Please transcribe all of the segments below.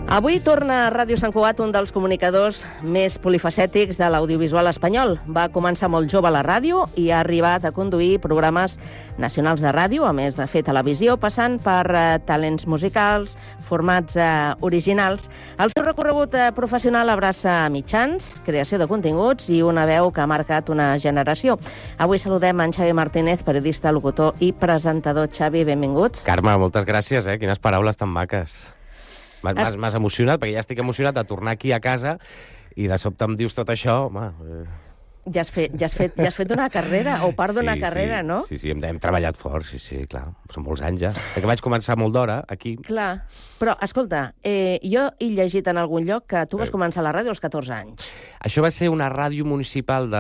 Avui torna a Ràdio Sant Cugat un dels comunicadors més polifacètics de l'audiovisual espanyol. Va començar molt jove a la ràdio i ha arribat a conduir programes nacionals de ràdio, a més de fer televisió, passant per talents musicals, formats originals. El seu recorregut professional abraça mitjans, creació de continguts i una veu que ha marcat una generació. Avui saludem en Xavi Martínez, periodista, locutor i presentador. Xavi, benvinguts. Carme, moltes gràcies, Quines paraules tan maques. M'has emocionat, perquè ja estic emocionat de tornar aquí a casa i de sobte em dius tot això, home... Ja has fet una carrera, o part d'una carrera, no? Sí, hem treballat fort, sí, clar. Són molts anys ja. Que vaig començar molt d'hora, aquí. Clar. Però, escolta, jo he llegit en algun lloc que tu vas començar a la ràdio als 14 anys. Això va ser una ràdio municipal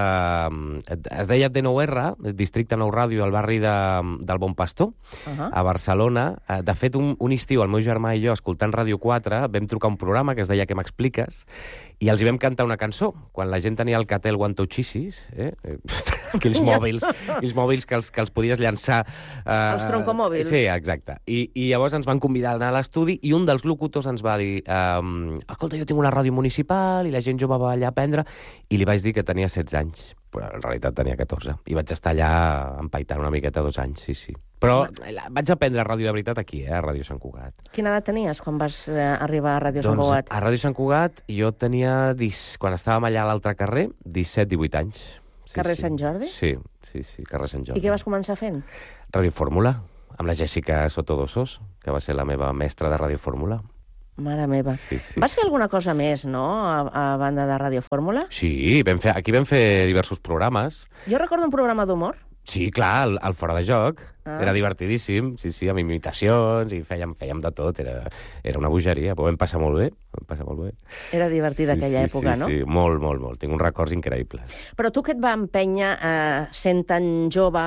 es deia D9R, Districte 9 Ràdio, al barri del Bon Pastor, a Barcelona. De fet, un estiu, el meu germà i jo, escoltant Ràdio 4, vam trucar un programa que es deia Què m'expliques? I els hi vam cantar una cançó, quan la gent tenia el Catel Guantouchisis, aquells mòbils que els podies llançar... Els troncomòbils. Sí, exacte. I llavors ens van convidar a anar a l'estudi i un dels locutors ens va dir escolta, jo tinc una ràdio municipal i la gent jove va allà a aprendre, i li vaig dir que tenia 16 anys, però en realitat tenia 14. I vaig estar allà empaitant una miqueta 2 anys, sí. Però vaig aprendre ràdio de veritat aquí, a Ràdio Sant Cugat. Quina edat tenies quan vas arribar a Ràdio Sant Cugat? A Ràdio Sant Cugat jo tenia, quan estàvem allà a l'altre carrer, 17-18 anys. Carrer Sant Jordi? Sí, carrer Sant Jordi. I què vas començar fent? Ràdio Fórmula, amb la Jèssica Sotodosos, que va ser la meva mestra de Ràdio Fórmula. Mare meva. Sí. Vas fer alguna cosa més, no?, a banda de Ràdio Fórmula? Sí, aquí vam fer diversos programes. Jo recordo un programa d'humor. Sí, clar, el Fora de Joc. Era divertidíssim, sí, amb imitacions, i fèiem de tot. Era una bogeria, però vam passar molt bé. Era divertida aquella època, no? Sí, molt. Tinc uns records increïbles. Però tu què et va empènyer, sent tan jove,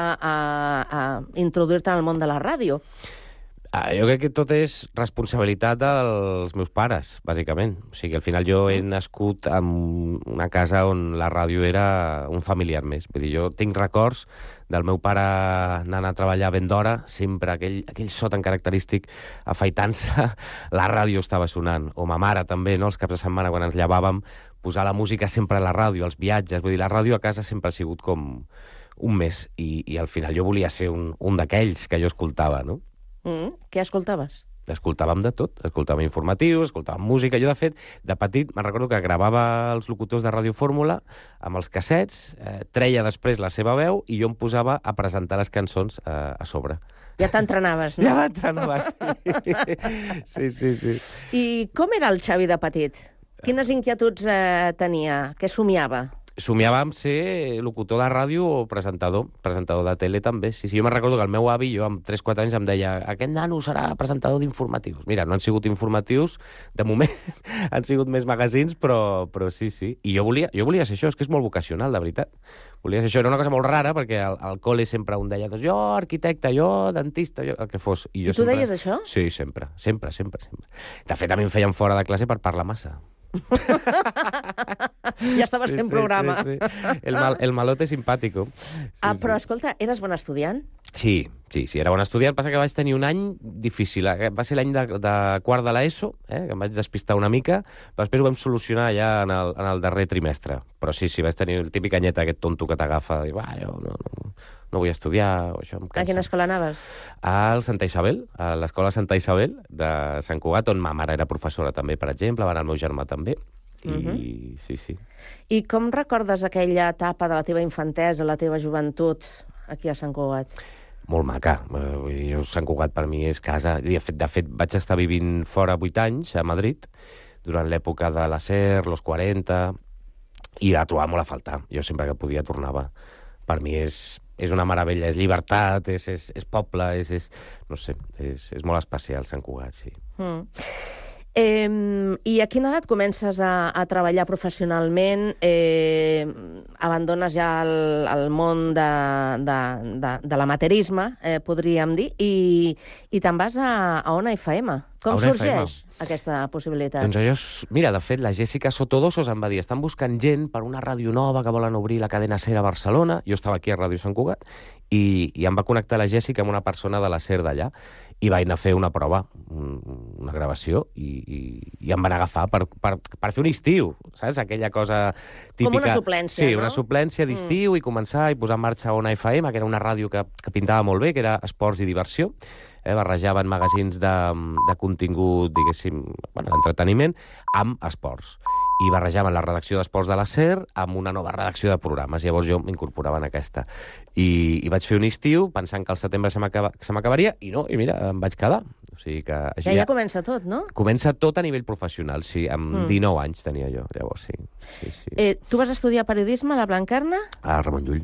a introduir-te en el món de la ràdio? Jo crec que tot és responsabilitat dels meus pares, bàsicament. O sigui, al final jo he nascut en una casa on la ràdio era un familiar més. Vull dir, jo tinc records del meu pare anant a treballar ben d'hora, sempre aquell so tan característic, afaitant-se, la ràdio estava sonant. O ma mare també, no?, els caps de setmana, quan ens llevàvem, posar la música sempre a la ràdio, els viatges. Vull dir, la ràdio a casa sempre ha sigut com un més. I al final jo volia ser un d'aquells que jo escoltava, no? Què escoltaves? Escoltàvem de tot. Escoltàvem informatius, escoltàvem música. Jo, de fet, de petit, me'n recordo que gravava els locutors de Ràdio Fórmula amb els cassets, treia després la seva veu i jo em posava a presentar les cançons a sobre. Ja t'entrenaves, no? Ja m'entrenaves, sí. I com era el Xavi de petit? Quines inquietuds tenia? Què somiava? Somiava amb ser locutor de ràdio o presentador de tele també. Sí, jo me'n recordo que el meu avi, jo amb 3-4 anys, em deia aquest nano serà presentador d'informatius. Mira, no han sigut informatius, de moment han sigut més magazins, però sí. I jo volia ser això, és que és molt vocacional, de veritat. Volia ser això, era una cosa molt rara, perquè al col·le sempre un deia, doncs jo arquitecte, jo dentista, jo el que fos. I tu deies això? Sí, sempre. De fet, a mi em feien fora de classe per parlar massa. Ja estaves fent programa. Sí. El malote simpàtico. Però, escolta, eres bon estudiant? Sí, era bon estudiant. Passa que vaig tenir un any difícil. Va ser l'any de quart de l'ESO, que em vaig despistar una mica. Després ho vam solucionar ja en el darrer trimestre. Però sí, vaig tenir el típic anyet aquest tonto que t'agafa. I jo no vull estudiar, o això em cansa. A quina escola anaves? Al Santa Isabel, a l'escola Santa Isabel de Sant Cugat, on ma mare era professora també, per exemple, va anar el meu germà també. I sí. I com recordes aquella etapa de la teva infantesa, la teva joventut aquí a Sant Cugat? Molt maca. Vull dir, Sant Cugat per mi és casa. De fet, vaig estar vivint fora 8 anys, a Madrid, durant l'època de la SER, los 40, i la trobava molt a faltar. Jo sempre que podia tornava. Per mi és una meravella, és llibertat, és poble, no sé, és molt especial Sant Cugat, sí. I a quina edat comences a treballar professionalment? Abandones ja el món de l'amateurisme, podríem dir, i te'n vas a Ona FM. Com sorgeix aquesta possibilitat? Doncs mira, de fet, la Jèssica Sotodosos em va dir estan buscant gent per una ràdio nova que volen obrir la cadena SER a Barcelona. Jo estava aquí a Ràdio Sant Cugat i em va connectar la Jèssica amb una persona de la SER d'allà. i vaig anar a fer una prova, una gravació, i em van agafar per fer un estiu, saps? Aquella cosa típica... Com una suplència, sí, no? una suplència d'estiu i començar i posar en marxa Ona FM, que era una ràdio que pintava molt bé, que era esports i diversió. Barrejaven magazins de contingut, diguéssim, d'entreteniment, amb esports. I barrejaven la redacció d'esports de la SER amb una nova redacció de programes. Llavors jo m'incorporava en aquesta. I vaig fer un estiu pensant que al setembre se m'acabaria, i no, i mira, em vaig quedar. O sigui que així ja comença tot, no? Comença tot a nivell professional, sí. Amb 19 anys tenia jo, llavors sí. Tu vas estudiar periodisme a la Blanquerna? A Ramon Llull.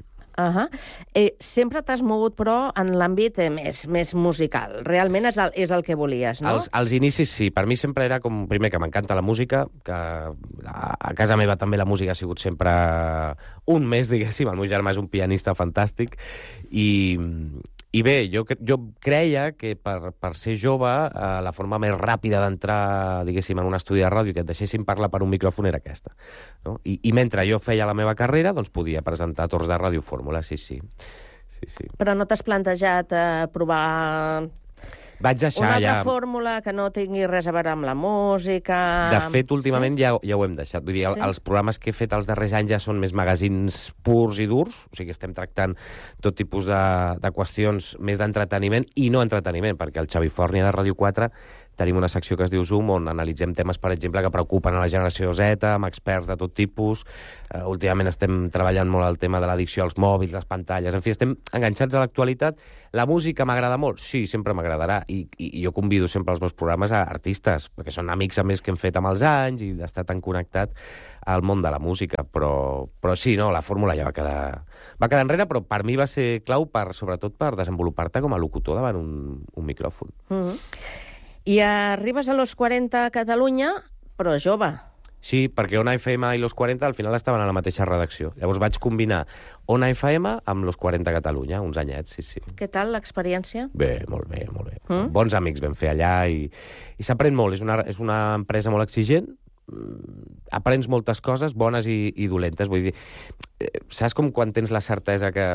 Sempre t'has mogut, però, en l'àmbit més musical. Realment és el que volies, no? Als inicis sí. Per mi sempre era com... Primer, que m'encanta la música, que a casa meva també la música ha sigut sempre un més, diguéssim. El meu germà és un pianista fantàstic. I bé, jo creia que per ser jove la forma més ràpida d'entrar, diguéssim, en un estudi de ràdio i que et deixessin parlar per un micròfon era aquesta. No? I mentre jo feia la meva carrera, doncs podia presentar torns de Ràdio Fórmula, sí. Però no t'has plantejat provar... Vaig deixar una altra fórmula que no tingui res a veure amb la música... De fet, últimament ja ho hem deixat. Vull dir, els programes que he fet els darrers anys ja són més magazins purs i durs, o sigui, estem tractant tot tipus de qüestions més d'entreteniment i no entreteniment, perquè el Xavi Fòrnia de Ràdio 4 tenim una secció que es diu Zoom, on analitzem temes, per exemple, que preocupen a la generació Z, amb experts de tot tipus. Últimament estem treballant molt el tema de l'addicció als mòbils, les pantalles... En fi, estem enganxats a l'actualitat. La música m'agrada molt? Sí, sempre m'agradarà. I jo convido sempre als meus programes a artistes, perquè són amics, a més, que hem fet amb els anys i d'estar tan connectat al món de la música. Però sí, no, la fórmula ja va quedar enrere, però per mi va ser clau, sobretot per desenvolupar-te com a locutor davant un micròfon. I arribes a los 40 a Catalunya, però jove. Sí, perquè Ona FM i los 40 al final estaven a la mateixa redacció. Llavors vaig combinar Ona FM amb los 40 a Catalunya, uns anyets, sí. Què tal l'experiència? Bé, molt bé. Bons amics vam fer allà i s'aprèn molt. És una empresa molt exigent, aprens moltes coses, bones i dolentes. Vull dir, saps com quan tens la certesa que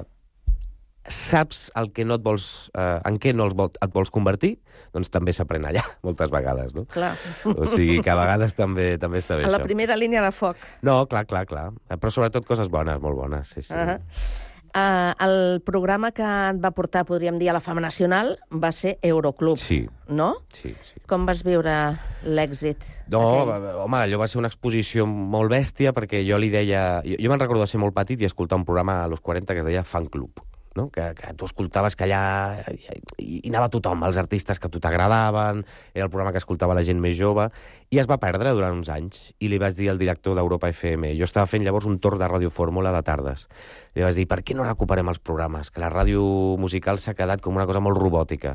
saps el que no et vols, en què no et vols convertir? Doncs també s'aprèn allà, moltes vegades, no? Clar. O sigui, que a vegades també està bé això. A la primera línia de foc. No, clar. Però sobretot coses bones, molt bones, sí. El programa que et va portar, podríem dir, a la fama nacional va ser Euroclub, no? Sí. Com vas viure l'èxit? No, home, allò va ser una exposició molt bèstia, perquè jo li deia... Jo me'n recordo de ser molt petit i escoltar un programa a los 40 que es deia Fan Club. No? Que tu escoltaves que allà hi anava tothom, els artistes que a tu t'agradaven, era el programa que escoltava la gent més jove, i es va perdre durant uns anys, i li vaig dir al director d'Europa FM, jo estava fent llavors un torn de Ràdio Fórmula de tardes, li vaig dir, per què no recuperem els programes? Que la ràdio musical s'ha quedat com una cosa molt robòtica.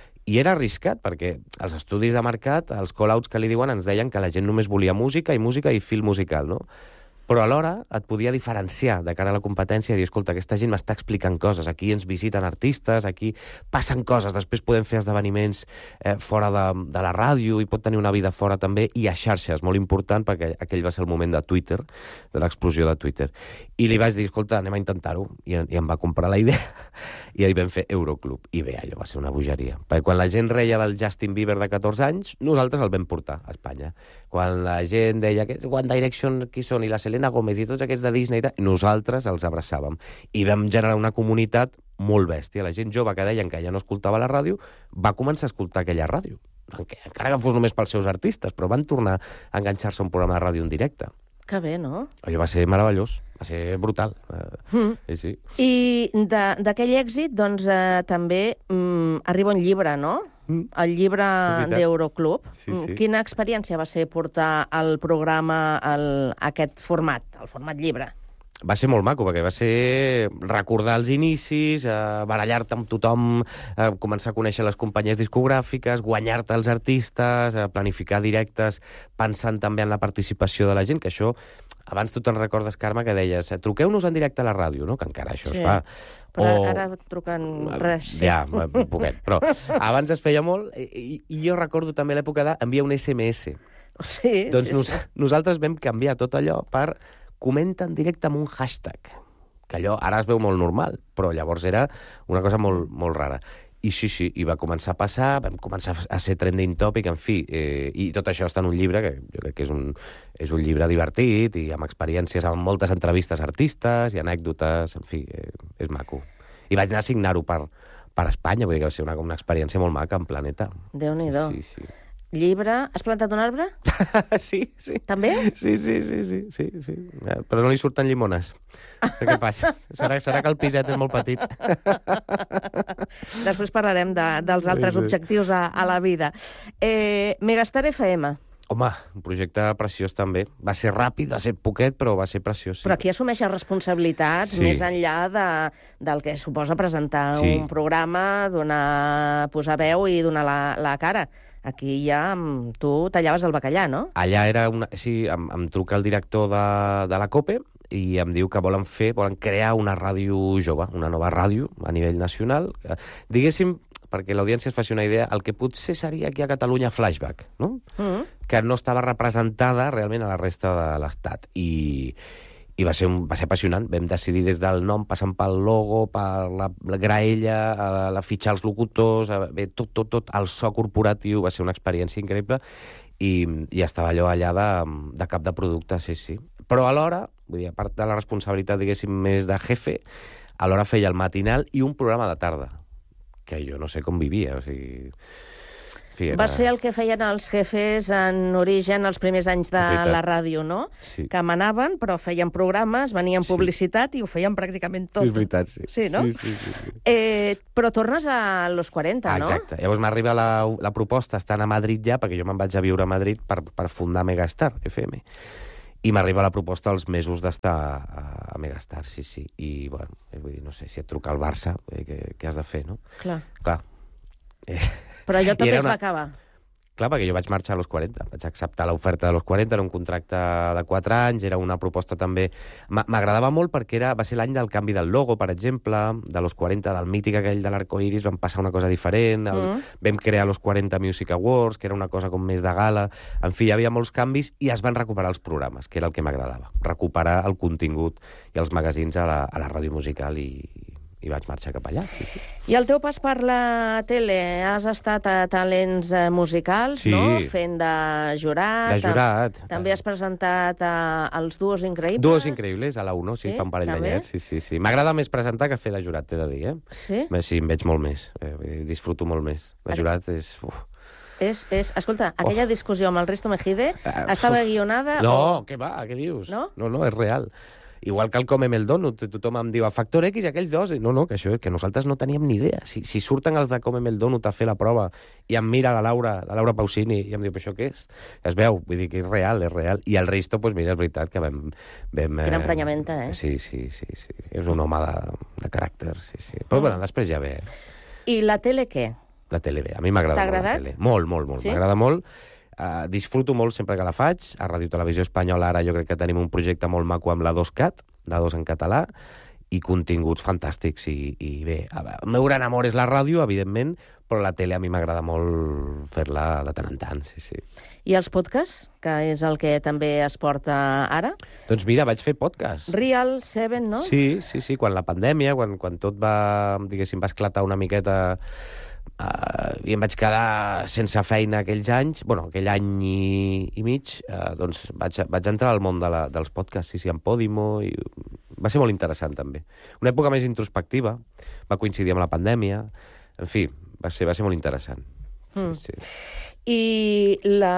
I era arriscat, perquè els estudis de mercat, els call-outs que li diuen, ens deien que la gent només volia música i fil musical, no? Però alhora et podia diferenciar de cara a la competència i dir, escolta, aquesta gent m'està explicant coses, aquí ens visiten artistes, aquí passen coses, després podem fer esdeveniments fora de la ràdio i pot tenir una vida fora també, i a xarxes, molt important, perquè aquell va ser el moment de Twitter, de l'explosió de Twitter. I li vaig dir, escolta, anem a intentar-ho, i em va comprar la idea, i ahir vam fer Euroclub. I bé, allò va ser una bogeria, perquè quan la gent reia del Justin Bieber de 14 anys, nosaltres el vam portar a Espanya. Quan la gent deia que One Direction, qui són, i la Selena Gomez i tots aquests de Disney, nosaltres els abraçàvem. I vam generar una comunitat molt bèstia. La gent jove que deien que ja no escoltava la ràdio va començar a escoltar aquella ràdio. Encara que fos només pels seus artistes, però van tornar a enganxar-se a un programa de ràdio en directe. Que bé, no? Allò va ser meravellós, va ser brutal. Sí. I d'aquell èxit, doncs, també arriba un llibre, no? El llibre d'Euroclub. Sí. Quina experiència va ser portar el programa a aquest format, el format llibre? Va ser molt maco, perquè va ser recordar els inicis, barallar-te amb tothom, començar a conèixer les companyies discogràfiques, guanyar-te els artistes, planificar directes, pensant també en la participació de la gent, que això, abans tu te'n recordes, Carme, que deies, truqueu-nos en directe a la ràdio, no? Que encara això es fa. Però ara truquen res. Ja, un poquet. Però abans es feia molt, i jo recordo també l'època d'enviar un SMS. Sí. Doncs nosaltres vam canviar tot allò per comenta en directe amb un hashtag, que allò ara es veu molt normal, però llavors era una cosa molt, molt rara. I sí, i va començar a passar, vam començar a ser trending topic, en fi, i tot això està en un llibre, que jo crec que és un llibre divertit, i amb experiències, amb moltes entrevistes a artistes i anècdotes, en fi, és maco. I vaig anar a signar-ho per Espanya, vull dir que va ser una experiència molt maca en Planeta. Déu-n'hi-do. Sí. Llibre... Has plantat un arbre? Sí. També? Sí. Però no li surten llimones. Què passa? Serà que el piset és molt petit. Després parlarem dels altres objectius a la vida. Megastar FM. Home, un projecte preciós també. Va ser ràpid, va ser poquet, però va ser preciós, sí. Però aquí assumeixes responsabilitats més enllà del que suposa presentar un programa, posar veu i donar la cara. Aquí ja tu tallaves el bacallà, no? Allà era sí, em truca el director de la COPE i em diu que volen crear una ràdio jove, una nova ràdio a nivell nacional. Diguéssim, perquè l'audiència es faci una idea, el que potser seria aquí a Catalunya Flashback, no? Que no estava representada realment a la resta de l'Estat. I va ser apassionant. Vam decidir des del nom, passant pel logo, per la graella, fitxar els locutors, tot el so corporatiu, va ser una experiència increïble i estava allà de cap de producte, sí. Però alhora, vull dir, a part de la responsabilitat, diguéssim, més de jefe, alhora feia el matinal i un programa de tarda, que jo no sé com vivia, o sigui... Vas fer el que feien els jefes en origen els primers anys de la ràdio, no? Sí. Que manaven, però feien programes, venien publicitat i ho feien pràcticament tot. És veritat, sí. Sí, no? Sí. Però tornes a los 40, no? Exacte. Llavors m'arriba la proposta estant a Madrid ja, perquè jo me'n vaig a viure a Madrid per fundar Megastar FM. I m'arriba la proposta als mesos d'estar a Megastar, sí. I, bueno, vull dir, no sé, si et truca el Barça, què has de fer, no? Clar. Però allò també es va acabar. Clar, perquè jo vaig marxar a los 40. Vaig acceptar l'oferta de los 40, era un contracte de 4 anys, era una proposta també... M'agradava molt perquè va ser l'any del canvi del logo, per exemple, de los 40, del mític aquell de l'Arcoiris, vam passar una cosa diferent, vam crear los 40 Music Awards, que era una cosa com més de gala... En fi, hi havia molts canvis i es van recuperar els programes, que era el que m'agradava. Recuperar el contingut i els magazins a la ràdio musical i vaig marxar cap allà, sí. I el teu pas per la tele, has estat a Talents Musicals, no? Fent de jurat. De jurat. També has presentat els Duos Increïbles. Duos Increïbles, a la 1, sí, fa un parell d'anyets. Sí. M'agrada més presentar que fer de jurat, t'he de dir, Sí? Sí, em veig molt més. Disfruto molt més. De jurat és... Escolta, aquella discussió amb el Risto Mejide estava guionada? No, què va, què dius? No, és real. Igual que el Comem el Donut, tothom em diu a Factor X i aquells dos. No, que això que nosaltres no teníem ni idea. Si surten els de Comem el Donut a fer la prova i em mira la Laura Pausini i em diu, però això què és? Es veu, vull dir que és real. I el Risto, doncs mira, és veritat que vam... Quina emprenyamenta, Sí. És un home de caràcter, sí. Però bueno, després ja ve. I la tele què? La tele bé. A mi m'agrada molt la tele. Molt. Sí? M'agrada molt. Disfruto molt sempre que la faig. A Ràdio Televisió Espanyola ara jo crec que tenim un projecte molt maco amb la 2CAT, la 2 en català, i continguts fantàstics. I bé, el meu gran amor és la ràdio, evidentment, però la tele a mi m'agrada molt fer-la de tant en tant, sí. I els podcasts, que és el que també es porta ara? Doncs mira, vaig fer podcast. Real 7, no? Sí, quan la pandèmia, quan tot va esclatar una miqueta... i em vaig quedar sense feina aquells anys, aquell any i mig, doncs vaig entrar al món dels podcasts, sí, amb Podimo, i va ser molt interessant també. Una època més introspectiva, va coincidir amb la pandèmia, en fi, va ser molt interessant. Sí. I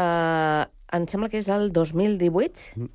em sembla que és el 2018,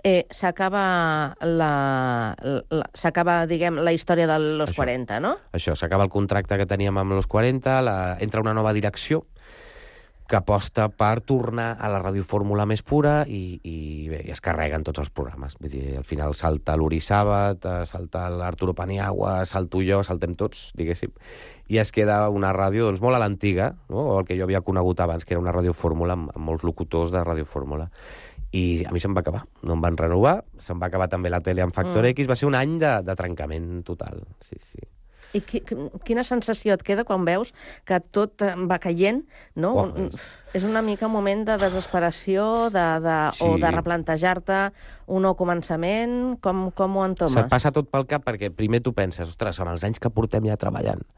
s'acaba, diguem, la història de los 40, no? Això, s'acaba el contracte que teníem amb los 40, entra una nova direcció que aposta per tornar a la radiofórmula més pura i bé, es carreguen tots els programes. Vull dir, al final salta l'Uri Sàbat, salta l'Arturo Paniagua, salto jo, saltem tots, diguéssim, i es queda una ràdio doncs, molt a l'antiga, no? O el que jo havia conegut abans, que era una radiofórmula amb molts locutors de radiofórmula. I a mi se'm va acabar, no em van renovar, se'm va acabar també la tele amb Factor X, va ser un any de trencament total, sí. I quina sensació et queda quan veus que tot va caient, no? És una mica un moment de desesperació o de replantejar-te un nou començament? Com ho entomes? Se't passa tot pel cap perquè primer tu penses, ostres, amb els anys que portem ja treballant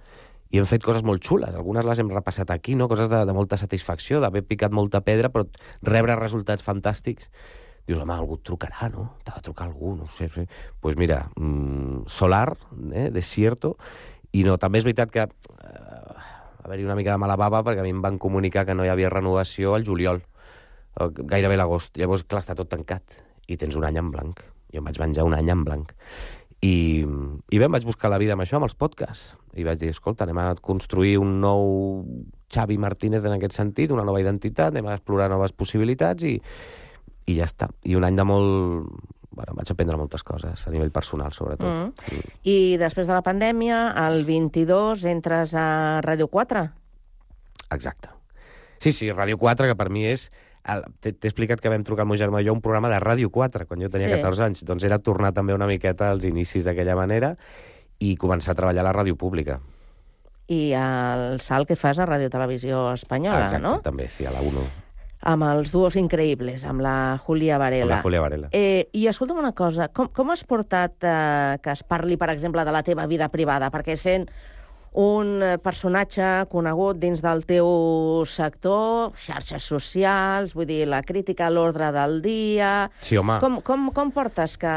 i hem fet coses molt xules. Algunes les hem repassat aquí, no? Coses de molta satisfacció, d'haver picat molta pedra, però rebre resultats fantàstics. Dius, home, algú et trucarà, no? T'ha de trucar algú, no sé. Pues mira, Solar, Desierto, i no, també és veritat que va haver-hi una mica de mala bava perquè a mi em van comunicar que no hi havia renovació al juliol, gairebé l'agost. Llavors, clar, està tot tancat i tens un any en blanc. Jo em vaig menjar un any en blanc. I bé, em vaig buscar la vida amb això, amb els podcasts. I vaig dir, escolta, anem a construir un nou Xavi Martínez en aquest sentit, una nova identitat, anem a explorar noves possibilitats i ja està. I un any de molt... Bueno, vaig aprendre moltes coses, a nivell personal, sobretot. I després de la pandèmia, el 22, entres a Ràdio 4? Exacte. Sí, Ràdio 4, que per mi és... T'he explicat que vam trucar al meu germà i jo un programa de Ràdio 4, quan jo tenia 14 anys. Doncs era tornar també una miqueta als inicis d'aquella manera i començar a treballar a la ràdio pública. I el salt que fas a Ràdio Televisió Espanyola, exacte, no? Exacte, també, sí, a la 1. Amb els duos increïbles, amb la Júlia Varela. Amb la Júlia Varela. I escolta'm una cosa, com has portat que es parli, per exemple, de la teva vida privada? Perquè sent un personatge conegut dins del teu sector, xarxes socials, vull dir, la crítica a l'ordre del dia... Sí, home. Com portes que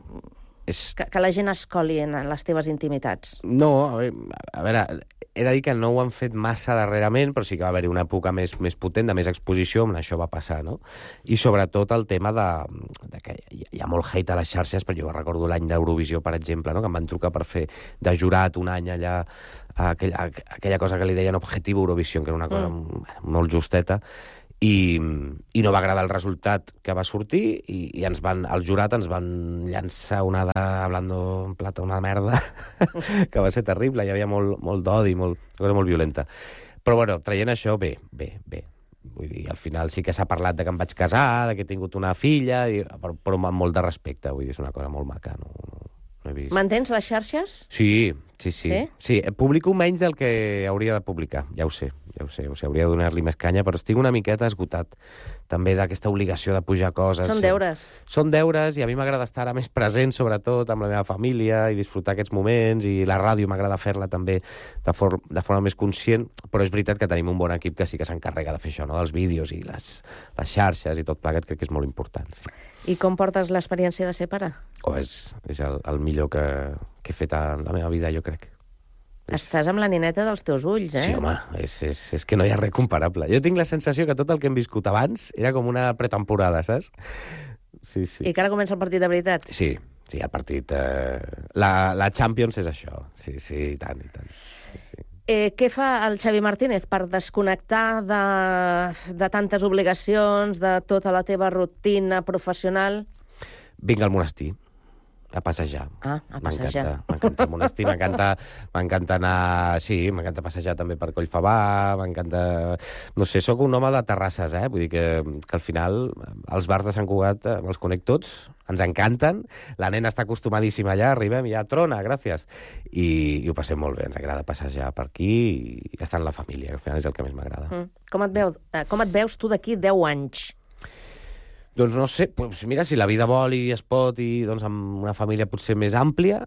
la gent es coli en les teves intimitats? No, a veure, he de dir que no ho han fet massa darrerament, però sí que va haver-hi una època més potent, de més exposició, on això va passar, no? I sobretot el tema de que hi ha molt hate a les xarxes, però jo recordo l'any d'Eurovisió, per exemple, no? Que em van trucar per fer de jurat un any allà, aquella cosa que li deien Objetivo Eurovisión, que era una cosa molt justeta, i no va agradar el resultat que va sortir i el jurat ens van llançar una de Hablando en Plata, una merda, que va ser terrible, hi havia molt d'odi, una cosa molt violenta. Però, bueno, traient això, bé. Vull dir, al final sí que s'ha parlat de que em vaig casar, de que he tingut una filla, però amb molt de respecte, vull dir, és una cosa molt maca, no he vist. Mantens les xarxes? Sí. Sí, publico menys del que hauria de publicar, ja ho sé, hauria de donar-li més canya, però estic una miqueta esgotat també d'aquesta obligació de pujar coses. Són deures. Són deures, i a mi m'agrada estar ara més present, sobretot, amb la meva família, i disfrutar aquests moments, i la ràdio m'agrada fer-la també de forma més conscient, però és veritat que tenim un bon equip que sí que s'encarrega de fer això, no? Dels vídeos i les xarxes i tot plegat, crec que és molt important. Sí. I com portes l'experiència de ser pare? És el millor que he fet en la meva vida, jo crec. Estàs amb la nineta dels teus ulls, eh? Sí, home, és que no hi ha res comparable. Jo tinc la sensació que tot el que hem viscut abans era com una pretemporada, saps? Sí. I que ara comença el partit de veritat? Sí, el partit... La Champions és això. Sí, i tant. Sí. Què fa el Xavi Martínez per desconnectar de tantes obligacions, de tota la teva rutina professional? Vinc al monestir a passejar. A passejar. M'encanta el monestir, m'encanta anar... Sí, m'encanta passejar també per Collfabà, m'encanta... No sé, sóc un home de terrasses, Vull dir que al final els bars de Sant Cugat me'ls conec tots, ens encanten, la nena està acostumadíssima allà, arribem i ja trona, gràcies. I ho passem molt bé, ens agrada passejar per aquí i estar amb la família, que al final és el que més m'agrada. Com et veus tu d'aquí 10 anys? Doncs no sé, mira, si la vida vol i es pot, i doncs amb una família potser més àmplia,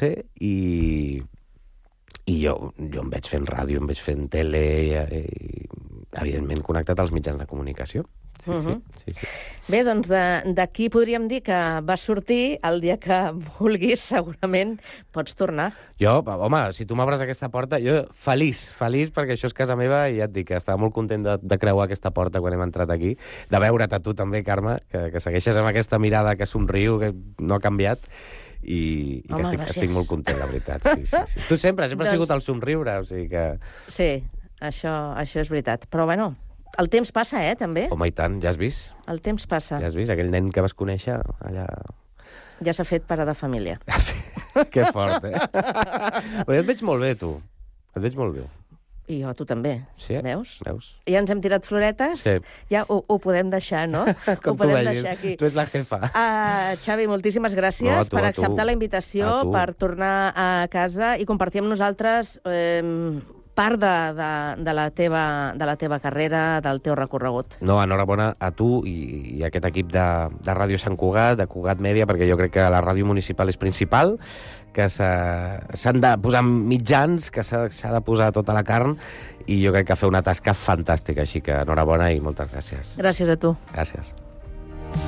i jo em veig fent ràdio, em veig fent tele, i evidentment connectat als mitjans de comunicació. Sí. Bé, doncs d'aquí podríem dir que vas sortir el dia que vulguis, segurament pots tornar. Jo, home, si tu m'obres aquesta porta, jo feliç, perquè això és casa meva, i ja et dic que estava molt content de creuar aquesta porta quan hem entrat aquí, de veure't a tu també, Carme, que segueixes amb aquesta mirada que somriu, que no ha canviat, i home, que estic molt content, la veritat. Sí. Tu sempre has sigut el somriure, o sigui que... Sí, això és veritat, però bueno... El temps passa, també? Home, i tant, ja has vist? El temps passa. Ja has vist, aquell nen que vas conèixer allà... Ja s'ha fet pare de família. Que fort, Però jo et veig molt bé, tu. Et veig molt bé. I jo, tu també. Sí? Veus? Veus? Ja ens hem tirat floretes? Sí. Ja ho podem deixar, no? Com tu vegis, tu ets la jefa. Xavi, moltíssimes gràcies per acceptar la invitació, per tornar a casa i compartir amb nosaltres part de la teva carrera, del teu recorregut. No, enhorabona a tu i a aquest equip de Ràdio Sant Cugat, de Cugat Mèdia, perquè jo crec que la ràdio municipal és principal, que s'han de posar mitjans, que s'ha de posar tota la carn, i jo crec que fa una tasca fantàstica, així que enhorabona i moltes gràcies. Gràcies a tu. Gràcies.